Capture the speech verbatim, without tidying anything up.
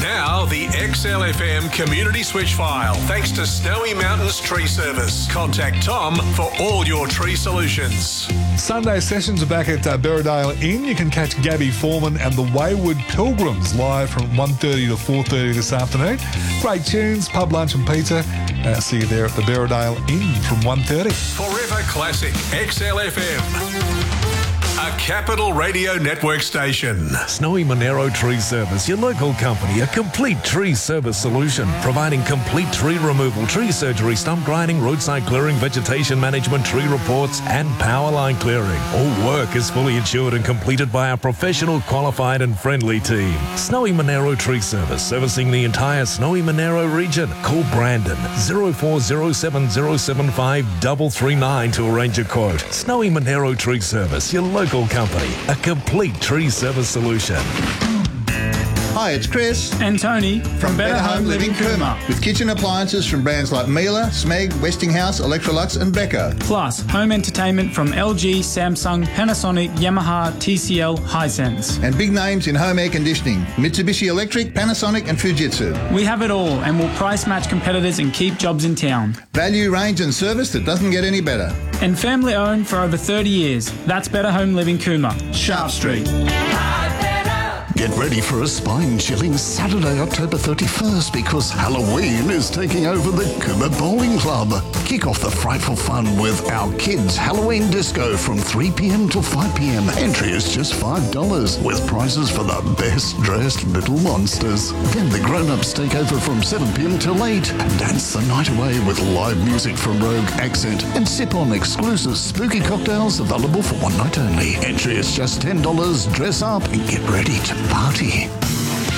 Now, the X L F M Community Switch File, thanks to Snowy Mountains Tree Service. Contact Tom for all your tree solutions. Sunday sessions are back at uh, Berridale Inn. You can catch Gabby Foreman and the Wayward Pilgrims live from one thirty to four thirty this afternoon. Great tunes, pub lunch and pizza. Uh, see you there at the Berridale Inn from one thirty. Forever Classic X L F M. A Capital Radio Network station. Snowy Monero Tree Service, your local company, a complete tree service solution, providing complete tree removal, tree surgery, stump grinding, roadside clearing, vegetation management, tree reports, and power line clearing. All work is fully insured and completed by our professional, qualified, and friendly team. Snowy Monero Tree Service, servicing the entire Snowy Monero region. Call Brandon zero four zero seven zero seven five three three nine to arrange a quote. Snowy Monero Tree Service, your local company, a complete tree service solution. Hi, it's Chris and Tony from, from Better, Better Home, Home Living Cooma. With kitchen appliances from brands like Miele, Smeg, Westinghouse, Electrolux and Beko. Plus, home entertainment from L G, Samsung, Panasonic, Yamaha, T C L, Hisense. And big names in home air conditioning, Mitsubishi Electric, Panasonic and Fujitsu. We have it all and will price match competitors and keep jobs in town. Value, range and service that doesn't get any better. And family owned for over thirty years. That's Better Home Living Cooma. Sharp Street. Get ready for a spine-chilling Saturday, October thirty-first, because Halloween is taking over the Cooma Bowling Club. Kick off the frightful fun with our kids' Halloween disco from three p.m. till five p.m. Entry is just five dollars, with prizes for the best-dressed little monsters. Then the grown-ups take over from seven p.m. till eight and dance the night away with live music from Rogue Accent and sip on exclusive spooky cocktails available for one night only. Entry is just ten dollars. Dress up and get ready to party.